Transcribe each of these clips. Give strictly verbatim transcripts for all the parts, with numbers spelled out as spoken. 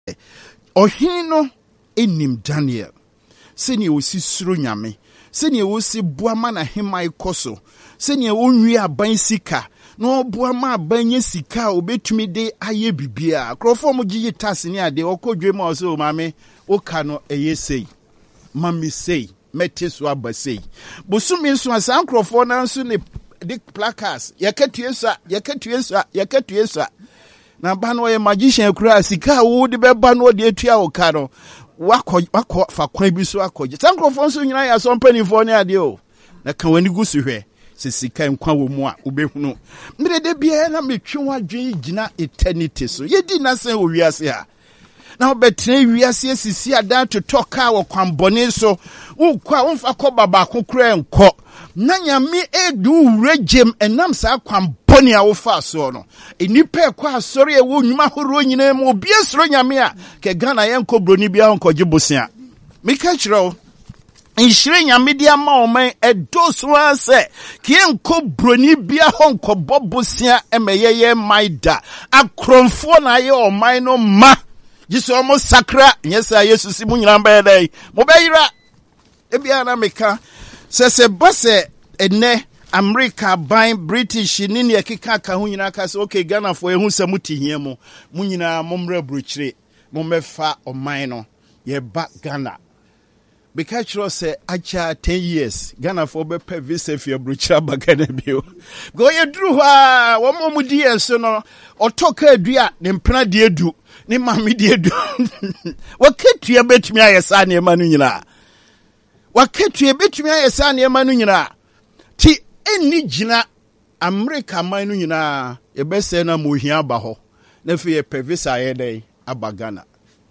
ɔhene no enim Daniel sɛnea osi suro nyame sɛnea osi boama na hemai kɔso sɛnea onwie aban sika na boama aban nye sika obetumi de aye bibia krofo mo gye tax ni ade okodwe ma so maame oka no eye sei mami sei mete so abasei bosumi so asan krofo na nso ne de placards yakatue so yakatue so yakatue so na ba no ye magician kura sika wo de beba no de atua wo ka no wakọ wakọ fa kwan bi so akọje sankrofo so nyina ya so mpanifo ne ade o na ka wani gu so hwe sisika nkwa wo mu a ubehunu mire de bia na metwe wadwen gina eternity so yedi na sen wo wiase ha na obetre wiase sisi adan to toka wo kwambone so wo kwa wo mfa kọ baba kokura enko na nyame edu regem enam sa kwambone a wo fa so no enipa kwa asori e wo nwuma horo nyina mu obi esoro nyame a ke Ghana yenko broni bia onkoje bosia mika chiro inshire nyame dia ma oman edoso ase ke yenko broni bia honko bobosia emeyeye maida akromfo na ye oman no ma jiso omo sakra nyesa yesu si munyina mba dai mo bayira ebia na meka sese bose ene America by British nini yakika ka ho nyina ka se okay Ghana fo ehu se mutihia mu munyina momra bruchire momefa oman no ye ba Ghana because chiro se acha ten years Ghana fo be pe visa fi bruchire ba Ghana bio go ye duru ha wo mo mu die so no otoka adua ne mpena de edu ne mame de edu waketua betumi ayesa ne ma no nyina waketua betumi ayesa ne ma no nyina ti eni gina America man no nyina ye be se na mohia ba ho na fi ye pevisa ye dey abagana.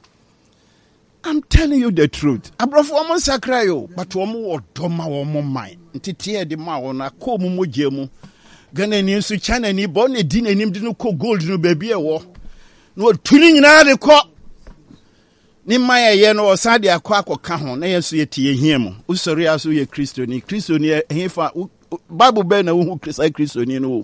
I'm telling you the truth. Abrofo omo sakra yo but omo odoma omo man ntete e de ma wona ko mu moje mu Ghana ni nso China ni bo na di nanim de no ko gold no baby e wo no tuni nyina de ko ni maye ye no osa de akwa akoka ho na yeso ye tie hia mu usori aso ye Kristo ni Kristo ni hefa Bible be na wo Kristo Kristo ni no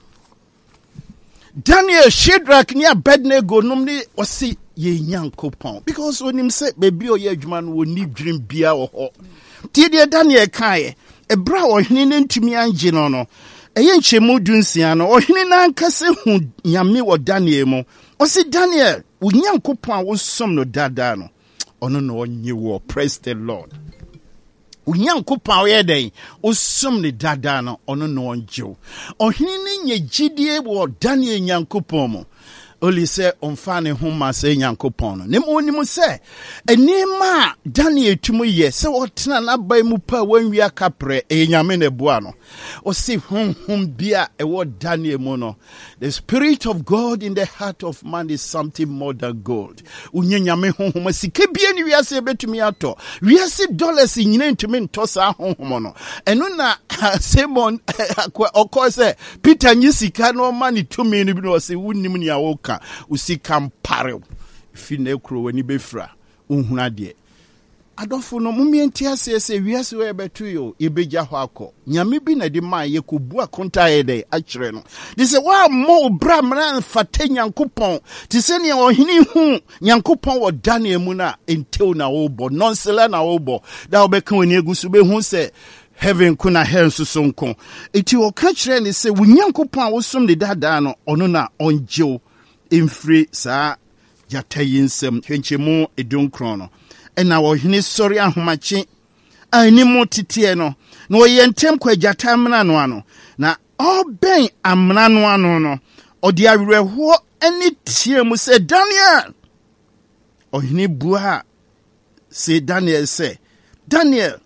Daniel Shadrach ni Abednego nom ni osi ye Nyankopon because onim se baby o ye adwuma no woni dwirim bia wo ho tie de Daniel kai e bra ohene ne ntumi anje no no eye nchemu dunsia no ohene na nkase hu nyame wo Daniel mu osi Daniel wo Nyankopon wo som no dada no ono no onye wo praise the Lord Unyankopon wo ye den wo som ne dada no ono no onje ohene ne nyegidie wo Daniel Nyankopon mu Oli se omfane homa se Nyankopon no ne mo ni mo se enima Daniel tumu ye se wotena na bai mu pa wanwi akapre e nyame ne boa no o se honhom bia e wo Daniel mu no the spirit of God in the heart of man is something more than gold unye nyame honhom sike bia ni wiase betumi ato wiase dollars nyina ntumi nto sa honhom no eno na Simon okọ se Peter nyisika no mani tumi ni bi no se wunnim ni awo usika mpare fi na ekro wani befra unhuna de adofo no mumienti ase ase wiase we betu yo yebeja ho akọ nyame bi na de ma ye kobu akonta ye de akire no de se wa mo bra mran fate Nyankopon ti se ne ohini hu Nyankopon wo Daniel mu na entew na wo bo nonsela na wo bo da obeka wani egusu be hu se heaven kuna hell so sonko eti o ka kire ne se wo Nyankopon wo som de dada no ono na onjew infri sa jatayinsem hwenchemu edunkron no ena wo hene sori ahomache animu titie no na wo yentem kwa jatamna no ano na oben amna no ano no odi awerehwo ani tie mu se Daniel ohene bua se Daniel se Daniel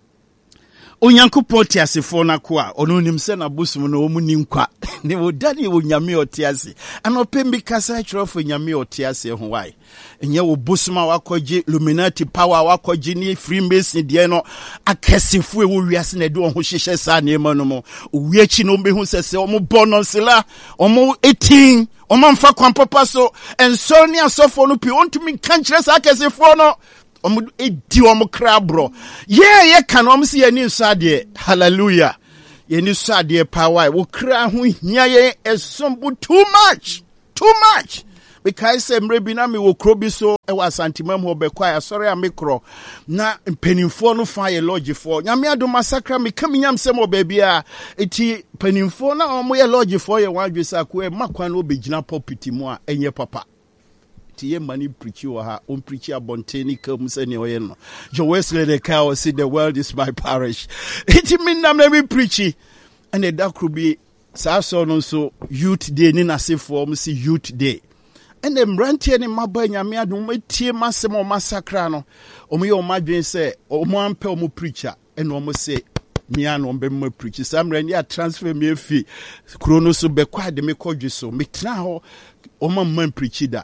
Onyankopon ti asefo na ko a ono nim se na bosum no omu ninkwa ne wo Daniel wo nyame otiase anopembi kasa chirofo nyame otiase ho wai enye wo bosuma wakoje Illuminati power wakoje ni Freemason de no akesefo e wo wiase na de ho hyehye sa na ema no mo owiachi no behu sese omo bononsela omo eighteen omo mfa kwampapa so enso ni asofo no pi ontumi kankyere sa akesefo no omo edi omo krabro ye ye kan omo se ye ni sade hallelujah ye ni sade power wo kra ho hia ye esombu too much too much Because se mrebi na me wo kro bi so e wa santimam ho be kwa asori a me kro na mpanimfo no fa ye lodge for nyame ado masakra me kam nyam sem obabi a eti panimfo na omo ye lodge for ye wadwesa ko e makwa no obegina popiti mu a enye papa ti ye mani preach you ha on preach abonteni kam se ne oye no Jo Wesley the cow say the world is my parish eti me nam na me preach and e da kro bi sa so no so youth day ni na se for mo si youth day. And them ranty ni mabanya me adum etie masem o masakra no omo ye o madwen se omo ampe omo preacher and omo say me an o be mo preach sam rani a transfer me afi krono so be kwa de me kodwe so me tena ho omo man preach da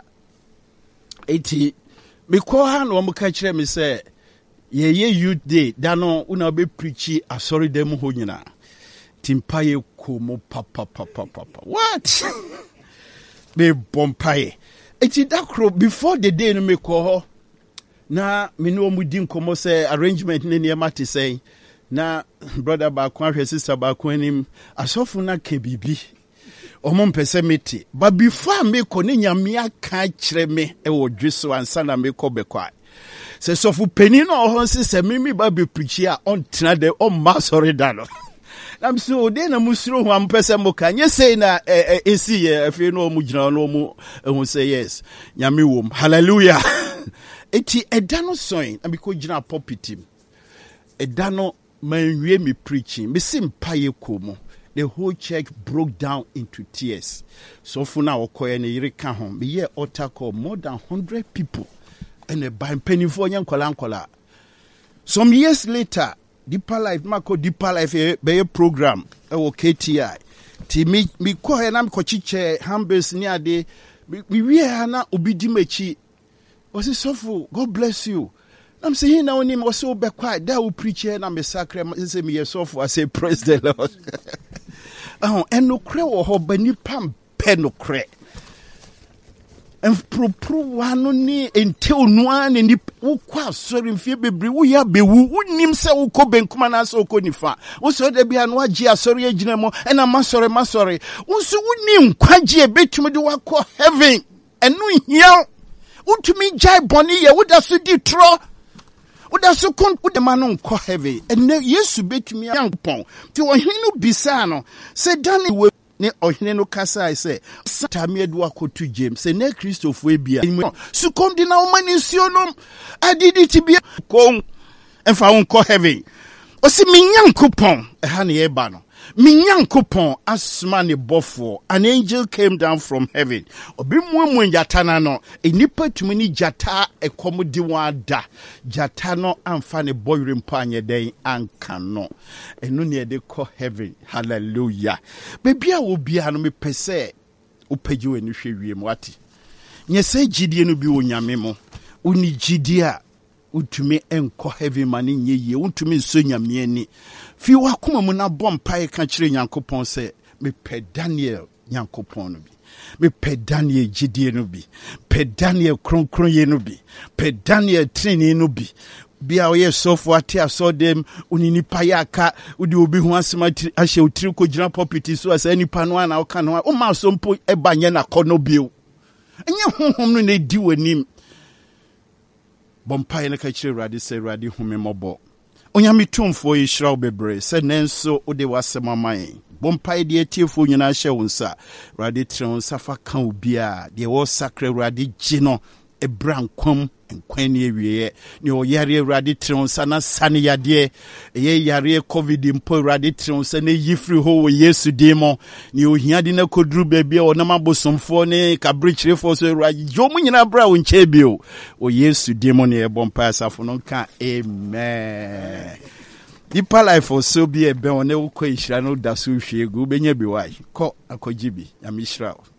eti me ko ha no omo ka kire me say ye ye youth day da no una be preach asori dem ho nyina timpaye komo papa papa papa what be bompaye eti dakro before the day no me ko na me no mu di nkomo say arrangement ne ne mate say na brother ba ko ahwe sister ba ko anim asofu na ke bibi omo mpese meti but before me ko ne nyame aka kire me e wo dweso ansa na me ko be kwa se sofu peni no ho se me me ba be preach a on tena de on ma sorry da no I'm so then a musro one person can you say na eh see if you know mujina no mu who say yes nyame wom hallelujah eti edano soin and because jina popiti edano manwie me preaching me simpaye komo the whole church broke down into tears so for now okoye ne yire ka ho me ye altar call more than one hundred people and a by penny for yankola ankola some years later Deeper Life, Mako Deeper Life, be a program, a K T I. Ti mi mi ko he na mi ko chiche hambes ni ade mi wi ha na obidi machi. Was it so God bless you. I'm saying now him was so be quiet. That will preach na me sacre say me so for I say praise the Lord. Oh, and no kre wo ho ba ni pam pe no kre. And pro wano ni until no one in the ukwa sorry mfie bebre wo ya bewu unim se uko benkuma na so uko nifa wo so de bia no agi asori agina mo e na masori masori wo so unim kwaji e betumi de wakọ heaven enu hia utumi jai boni ye wo da so di tro wo da so kon wo de ma no nkọ heaven ene Yesu betumi yankpon ti wo hinu bisa no se dani we ne ohine no kasa I say satame do akotu James se ne Christopher ebia su kondi na omani sionom adidi tibia kon enfa wonko heaven o si minyankopon e ha ne eba no minyankopon asma ne bofo an angel came down from heaven obi muamu jata na no enipa tumi ni jata ekomodi wada jata no amfa ne boyre mpa anye den anka no enu ne de ko heaven hallelujah bebia wo bia no me pese opagi wani hwewie mu ati nyese gidie no bi onyame mo uni gidie a utumi enko heaven mani nyeye utumi so nyame ani fi wakoma mu na bompa ka kire Nyankopon se me pe Daniel Nyankopon no bi me pe Daniel gidie no bi pe Daniel kronkron ye no bi pe Daniel training no bi bia oye sofo ate asodem unini payaka udi obi ho asema ahye otiri ko gina property so asa nipa no ana oka no o ma so mpo ebanye na kono bio enye honhom no na di wanim bompa ene ka kire rade se rade home mobo onyame tumfo yi shiraw bebre se nenso ode wasema man bompa de atiefo nyina hye wonsa rade tren safa kan obia de wo sakra rade gino ebran kwam enkwani ewiye ni o yare rade tren sana sane yade ye yare covid mpo rade tren sana yifri ho wo Yesu demo ni o hiade na kodru bebia o na mabosomfo ne kabrichirefo so rade jomu nyina bra wo nche bio o Yesu demo ne ebompa asafo no ka amen. Deeper Life for so be a be on e wo ko ihira no da so hwegu benya bi wa ko akogibi ya mishra.